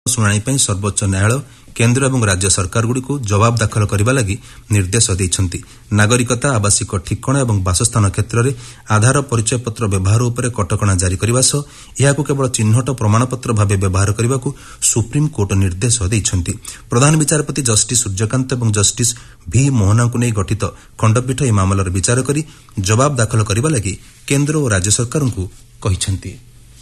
ଶୁଣାଣି ପାଇଁ ସର୍ବୋଚ୍ଚ ନ୍ୟାୟାଳୟ କେନ୍ଦ୍ର ଏବଂ ରାଜ୍ୟ ସରକାରଗୁଡ଼ିକୁ ଜବାବ ଦାଖଲ କରିବା ଲାଗି ନିର୍ଦ୍ଦେଶ ଦେଇଛନ୍ତି। ନାଗରିକତା, ଆବାସିକ ଠିକଣା ଏବଂ ବାସସ୍ଥାନ କ୍ଷେତ୍ରରେ ଆଧାର ପରିଚୟପତ୍ର ବ୍ୟବହାର ଉପରେ କଟକଣା ଜାରି କରିବା ସହ ଏହାକୁ କେବଳ ଚିହ୍ନଟ ପ୍ରମାଣପତ୍ର ଭାବେ ବ୍ୟବହାର କରିବାକୁ ସୁପ୍ରିମକୋର୍ଟ ନିର୍ଦ୍ଦେଶ ଦେଇଛନ୍ତି। ପ୍ରଧାନ ବିଚାରପତି ଜଷ୍ଟିସ୍ ସୂର୍ଯ୍ୟକାନ୍ତ ଏବଂ ଜଷ୍ଟିସ୍ ଭି ମୋହନାଙ୍କୁ ନେଇ ଗଠିତ ଖଣ୍ଡପୀଠ ଏହି ମାମଲାର ବିଚାର କରି ଜବାବ ଦାଖଲ କରିବା ଲାଗି କେନ୍ଦ୍ର ଓ ରାଜ୍ୟ ସରକାରଙ୍କୁ କହିଛନ୍ତି।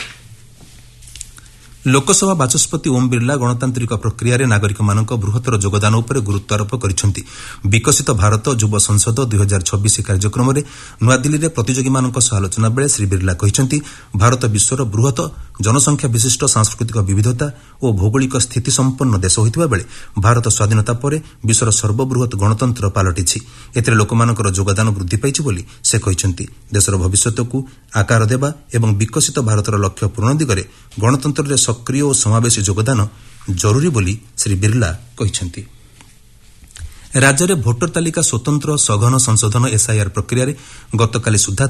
ଲୋକସଭା ବାଚସ୍ପତି ଓମ୍ ବିର୍ଲା ଗଣତାନ୍ତ୍ରିକ ପ୍ରକ୍ରିୟାରେ ନାଗରିକମାନଙ୍କ ବୃହତ୍ତର ଯୋଗଦାନ ଉପରେ ଗୁରୁତ୍ୱ ଆରୋପ କରିଛନ୍ତି। ବିକଶିତ ଭାରତ ଯୁବ ସଂସଦ 2026 କାର୍ଯ୍ୟକ୍ରମରେ ନୂଆଦିଲ୍ଲୀରେ ପ୍ରତିଯୋଗୀମାନଙ୍କ ସହ ଆଲୋଚନା ବେଳେ ଶ୍ରୀ ବିର୍ଲା କହିଛନ୍ତି, ଭାରତ ବିଶ୍ୱର ବୃହତ ଜନସଂଖ୍ୟା ବିଶିଷ୍ଟ ସାଂସ୍କୃତିକ ବିବିଧତା ଓ ଭୌଗୋଳିକ ସ୍ଥିତି ସମ୍ପନ୍ନ ଦେଶ ହୋଇଥିବା ବେଳେ ଭାରତ ସ୍ୱାଧୀନତା ପରେ ବିଶ୍ୱର ସର୍ବବୃହତ ଗଣତନ୍ତ୍ର ପାଲଟିଛି। ଏଥିରେ ଲୋକମାନଙ୍କର ଯୋଗଦାନ ବୃଦ୍ଧି ପାଇଛି ବୋଲି ସେ କହିଛନ୍ତି। ଦେଶର ଭବିଷ୍ୟତକୁ ଆକାର ଦେବା ଏବଂ ବିକଶିତ ଭାରତର ଲକ୍ଷ୍ୟ ପୂରଣ ଦିଗରେ ଗଣତନ୍ତ୍ରରେ ସକ୍ରିୟ ଓ ସମାବେଶୀ ଯୋଗଦାନ ଜରୁରୀ ବୋଲି ଶ୍ରୀ ବିର୍ଲା କହିଛନ୍ତି। ରାଜ୍ୟରେ ଭୋଟର ତାଲିକା ସ୍ୱତନ୍ତ୍ର ସଘନ ସଂଶୋଧନ ଏସ୍ଆଇଆର୍ ପ୍ରକ୍ରିୟାରେ ଗତକାଲି ସୁଦ୍ଧା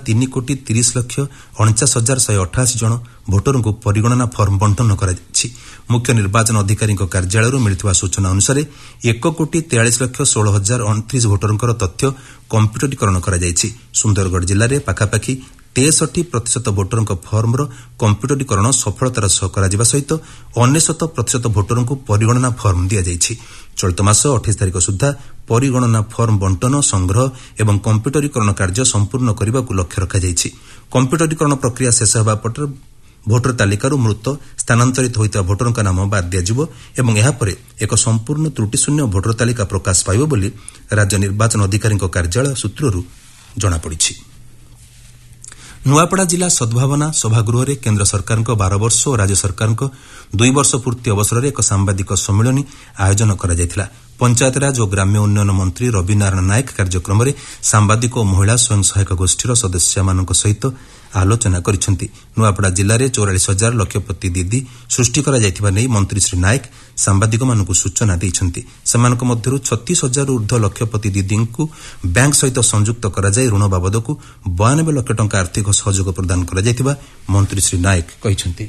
3,30,49,188 ଜଣ ଭୋଟରଙ୍କୁ ପରିଗଣନା ଫର୍ମ ବଣ୍ଟନ କରାଯାଇଛି। ମୁଖ୍ୟ ନିର୍ବାଚନ ଅଧିକାରୀଙ୍କ କାର୍ଯ୍ୟାଳୟରୁ ମିଳିଥିବା ସୂଚନା ଅନୁସାରେ 1,43,16,029 ଭୋଟରଙ୍କର ତଥ୍ୟ କମ୍ପ୍ୟୁଟରୀକରଣ କରାଯାଇଛି। ସୁନ୍ଦରଗଡ଼ ଜିଲ୍ଲାରେ ପାଖାପାଖି 63% ଭୋଟରଙ୍କ ଫର୍ମର କମ୍ପ୍ୟୁଟରୀକରଣ ସଫଳତାର ସହ କରାଯିବା ସହିତ 99% ଭୋଟରଙ୍କୁ ପରିଗଣନା ଫର୍ମ ଦିଆଯାଇଛି। ଚଳିତ ମାସ 28 ତାରିଖ ସୁଦ୍ଧା ପରିଗଣନା ଫର୍ମ ବଣ୍ଟନ, ସଂଗ୍ରହ ଏବଂ କମ୍ପ୍ୟୁଟରୀକରଣ କାର୍ଯ୍ୟ ସମ୍ପୂର୍ଣ୍ଣ କରିବାକୁ ଲକ୍ଷ୍ୟ ରଖାଯାଇଛି। କମ୍ପ୍ୟୁଟରୀକରଣ ପ୍ରକ୍ରିୟା ଶେଷ ହେବା ପରେ ଭୋଟର ତାଲିକାରୁ ମୃତ ସ୍ଥାନାନ୍ତରିତ ହୋଇଥିବା ଭୋଟରଙ୍କ ନାମ ବାଦ୍ ଦିଆଯିବ ଏବଂ ଏହାପରେ ଏକ ସମ୍ପୂର୍ଣ୍ଣ ତ୍ରୁଟିଶୂନ୍ୟ ଭୋଟର ତାଲିକା ପ୍ରକାଶ ପାଇବ ବୋଲି ରାଜ୍ୟ ନିର୍ବାଚନ ଅଧିକାରୀଙ୍କ କାର୍ଯ୍ୟାଳୟ ସୂତ୍ରରୁ ଜଣାପଡ଼ିଛି। ନୂଆପଡ଼ା ଜିଲ୍ଲା ସଦ୍ଭାବନା ସଭାଗୃହରେ କେନ୍ଦ୍ର ସରକାରଙ୍କ 12 ବର୍ଷ ଓ ରାଜ୍ୟ ସରକାରଙ୍କ 2 ବର୍ଷ ପୂର୍ତ୍ତି ଅବସରରେ ଏକ ସାମ୍ବାଦିକ ସମ୍ମିଳନୀ ଆୟୋଜନ କରାଯାଇଥିଲା। ପଞ୍ଚାୟତରାଜ ଓ ଗ୍ରାମ୍ୟ ଉନ୍ନୟନ ମନ୍ତ୍ରୀ ରବି ନାରାୟଣ ନାୟକ କାର୍ଯ୍ୟକ୍ରମରେ ସାମ୍ବାଦିକ ଓ ମହିଳା ସ୍ୱୟଂ ସହାୟକ ଗୋଷ୍ଠୀର ସଦସ୍ୟମାନଙ୍କ ସହିତ ଆଲୋଚନା କରିଛନ୍ତି। ନୂଆପଡ଼ା ଜିଲ୍ଲାରେ 44,000 ଲକ୍ଷପତି ଦିଦି ସୃଷ୍ଟି କରାଯାଇଥିବା ନେଇ ମନ୍ତ୍ରୀ ଶ୍ରୀ ନାୟକ ସାମ୍ବାଦିକମାନଙ୍କୁ ସୂଚନା ଦେଇଛନ୍ତି। ସେମାନଙ୍କ ମଧ୍ୟରୁ 36,000ରୁ ଊର୍ଦ୍ଧ୍ୱ ଲକ୍ଷପତି ଦିଦିଙ୍କୁ ବ୍ୟାଙ୍କ ସହିତ ସଂଯୁକ୍ତ କରାଯାଇ ଋଣ ବାବଦକୁ 92 ଲକ୍ଷ ଟଙ୍କା ଆର୍ଥିକ ସହଯୋଗ ପ୍ରଦାନ କରାଯାଇଥିବା ମନ୍ତ୍ରୀ ଶ୍ରୀ ନାୟକ କହିଛନ୍ତି।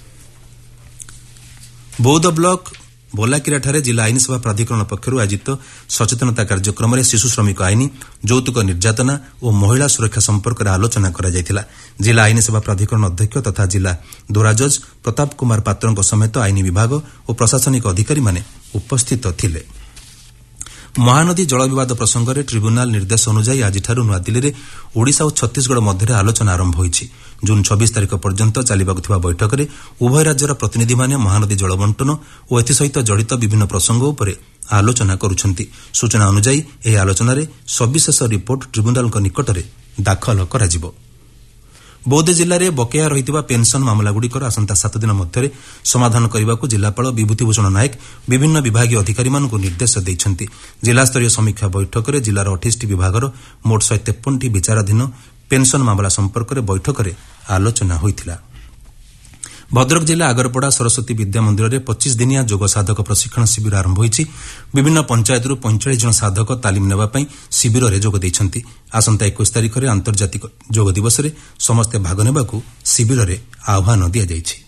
ବୌଦ୍ଧ ବ୍ଲକ ବୋଲାକିରାଠାରେ ଜିଲ୍ଲା ଆଇନସେବା ପ୍ରାଧିକରଣ ପକ୍ଷରୁ ଆୟୋଜିତ ସଚେତନତା କାର୍ଯ୍ୟକ୍ରମରେ ଶିଶୁ ଶ୍ରମିକ ଆଇନ, ଯୌତୁକ ନିର୍ଯାତନା ଓ ମହିଳା ସୁରକ୍ଷା ସମ୍ପର୍କରେ ଆଲୋଚନା କରାଯାଇଥିଲା। ଜିଲ୍ଲା ଆଇନସେବା ପ୍ରାଧିକରଣ ଅଧ୍ୟକ୍ଷ ତଥା ଜିଲ୍ଲା ଦୋରାଜଜ୍ ପ୍ରତାପ କୁମାର ପାତ୍ରଙ୍କ ସମେତ ଆଇନ ବିଭାଗ ଓ ପ୍ରଶାସନିକ ଅଧିକାରୀମାନେ ଉପସ୍ଥିତ ଥିଲେ। ମହାନଦୀ ଜଳ ବିବାଦ ପ୍ରସଙ୍ଗରେ ଟ୍ରିବ୍ୟୁନାଲ ନିର୍ଦ୍ଦେଶ ଅନୁଯାୟୀ ଆଜିଠାରୁ ନୂଆଦିଲ୍ଲୀରେ ଓଡ଼ିଶା ଓ ଛତିଶଗଡ଼ ମଧ୍ୟରେ ଆଲୋଚନା ଆରମ୍ଭ ହୋଇଛି। ଜୁନ୍ 26 ତାରିଖ ପର୍ଯ୍ୟନ୍ତ ଚାଲିବାକୁ ଥିବା ବୈଠକରେ ଉଭୟ ରାଜ୍ୟର ପ୍ରତିନିଧିମାନେ ମହାନଦୀ ଜଳ ବଣ୍ଟନ ଓ ଏଥିସହିତ ଜଡ଼ିତ ବିଭିନ୍ନ ପ୍ରସଙ୍ଗ ଉପରେ ଆଲୋଚନା କରୁଛନ୍ତି। ସୂଚନା ଅନୁଯାୟୀ ଏହି ଆଲୋଚନାରେ ସବିଶେଷ ରିପୋର୍ଟ ଟ୍ରିବ୍ୟୁନାଲଙ୍କ ନିକଟରେ ଦାଖଲ କରାଯିବ। ବୌଦ୍ଧ ଜିଲ୍ଲାରେ ବକେୟା ରହିଥିବା ପେନ୍ସନ୍ ମାମଲାଗୁଡ଼ିକର ଆସନ୍ତା 7 ଦିନ ମଧ୍ୟରେ ସମାଧାନ କରିବାକୁ ଜିଲ୍ଲାପାଳ ବିଭୂତିଭୂଷଣ ନାୟକ ବିଭିନ୍ନ ବିଭାଗୀୟ ଅଧିକାରୀମାନଙ୍କୁ ନିର୍ଦ୍ଦେଶ ଦେଇଛନ୍ତି। ଜିଲ୍ଲାସ୍ତରୀୟ ସମୀକ୍ଷା ବୈଠକରେ ଜିଲ୍ଲାର 28ଟି ବିଭାଗର ମୋଟ 153ଟି ବିଚାରାଧୀନ ପେନ୍ସନ୍ ମାମଲା ସମ୍ପର୍କରେ ବୈଠକରେ ଆଲୋଚନା ହୋଇଥିଲା। ଭଦ୍ରକ ଜିଲ୍ଲା ଆଗରପଡ଼ା ସରସ୍ୱତୀ ବିଦ୍ୟା ମନ୍ଦିରରେ 25 ଦିନିଆ ଯୋଗ ସାଧକ ପ୍ରଶିକ୍ଷଣ ଶିବିର ଆରମ୍ଭ ହୋଇଛି। ବିଭିନ୍ନ ପଞ୍ଚାୟତରୁ 45 ଜଣ ସାଧକ ତାଲିମ ନେବା ପାଇଁ ଶିବିରରେ ଯୋଗ ଦେଇଛନ୍ତି। ଆସନ୍ତା 21 ତାରିଖରେ ଆନ୍ତର୍ଜାତିକ ଯୋଗ ଦିବସରେ ସମସ୍ତେ ଭାଗ ନେବାକୁ ଶିବିରରେ ଆହ୍ୱାନ ଦିଆଯାଇଛି।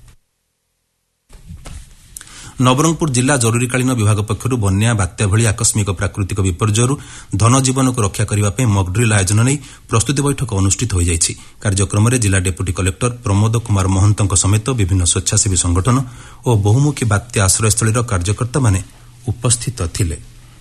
ନବରଙ୍ଗପୁର ଜିଲ୍ଲା ଜରୁରୀକାଳୀନ ବିଭାଗ ପକ୍ଷରୁ ବନ୍ୟା, ବାତ୍ୟା ଭଳି ଆକସ୍ମିକ ପ୍ରାକୃତିକ ବିପର୍ଯ୍ୟୟରୁ ଧନଜୀବନକୁ ରକ୍ଷା କରିବା ପାଇଁ ମକ୍ଡ୍ରିଲ୍ ଆୟୋଜନ ନେଇ ପ୍ରସ୍ତୁତି ବୈଠକ ଅନୁଷ୍ଠିତ ହୋଇଯାଇଛି। କାର୍ଯ୍ୟକ୍ରମରେ ଜିଲ୍ଲା ଡେପୁଟି କଲେକ୍ଟର ପ୍ରମୋଦ କୁମାର ମହନ୍ତଙ୍କ ସମେତ ବିଭିନ୍ନ ସ୍ୱେଚ୍ଛାସେବୀ ସଂଗଠନ ଓ ବହୁମୁଖୀ ବାତ୍ୟା ଆଶ୍ରୟସ୍ଥଳୀର କାର୍ଯ୍ୟକର୍ତ୍ତାମାନେ ଉପସ୍ଥିତ ଥିଲେ।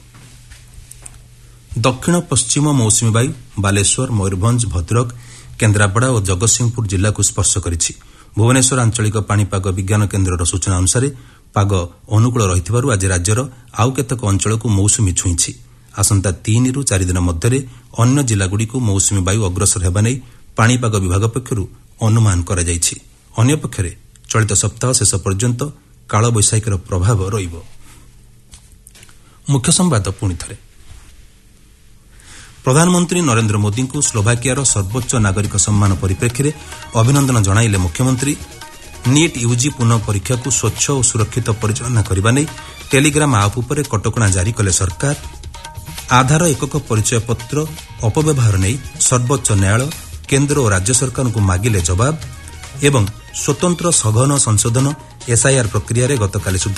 ଦକ୍ଷିଣ ପଶ୍ଚିମ ମୌସୁମୀ ବାୟୁ ବାଲେଶ୍ୱର, ମୟୂରଭଞ୍ଜ, ଭଦ୍ରକ, କେନ୍ଦ୍ରାପଡ଼ା ଓ ଜଗତସିଂହପୁର ଜିଲ୍ଲାକୁ ସ୍ପର୍ଶ କରିଛି। ଭୁବନେଶ୍ୱର ଆଞ୍ଚଳିକ ପାଣିପାଗ ବିଜ୍ଞାନ କେନ୍ଦ୍ରର ସୂଚନା ଅନୁସାରେ ପାଗ ଅନୁକୂଳ ରହିଥିବାରୁ ଆଜି ରାଜ୍ୟର ଆଉ କେତେକ ଅଞ୍ଚଳକୁ ମୌସୁମୀ ଛୁଇଁଛି। ଆସନ୍ତା 3ରୁ 4 ଦିନ ମଧ୍ୟରେ ଅନ୍ୟ ଜିଲ୍ଲାଗୁଡ଼ିକୁ ମୌସୁମୀ ବାୟୁ ଅଗ୍ରସର ହେବା ନେଇ ପାଣିପାଗ ବିଭାଗ ପକ୍ଷରୁ ଅନୁମାନ କରାଯାଇଛି। ଅନ୍ୟପକ୍ଷରେ ଚଳିତ ସପ୍ତାହ ଶେଷ ପର୍ଯ୍ୟନ୍ତ କାଳବୈଶାଖୀର ପ୍ରଭାବ ରହିବ। ମୁଖ୍ୟ ସମ୍ବାଦ ପୁଣି ଥରେ। ପ୍ରଧାନମନ୍ତ୍ରୀ ନରେନ୍ଦ୍ର ମୋଦିଙ୍କୁ ସ୍ଲୋଭାକିଆର ସର୍ବୋଚ୍ଚ ନାଗରିକ ସମ୍ମାନ ପରିପ୍ରେକ୍ଷୀରେ ଅଭିନନ୍ଦନ ଜଣାଇଲେ ମୁଖ୍ୟମନ୍ତ୍ରୀ। ନିଟ୍ ୟୁଜି ପୁନଃ ପରୀକ୍ଷାକୁ ସ୍ୱଚ୍ଛ ଓ ସୁରକ୍ଷିତ ପରିଚାଳନା କରିବା ନେଇ ଟେଲିଗ୍ରାମ ଆପ୍ ଉପରେ କଟକଣା ଜାରି କଲେ ସରକାର। ଆଧାର ଏକକ ପରିଚୟ ପତ୍ର ଅପବ୍ୟବହାର ନେଇ ସର୍ବୋଚ୍ଚ ନ୍ୟାୟାଳୟ କେନ୍ଦ୍ର ଓ ରାଜ୍ୟ ସରକାରଙ୍କୁ ମାଗିଲେ ଜବାବ ଏବଂ ସ୍ୱତନ୍ତ୍ର ସଘନ ସଂଶୋଧନ ଏସ୍ଆଇଆର୍ ପ୍ରକ୍ରିୟାରେ ଗତକାଲି ସୁଦ୍ଧା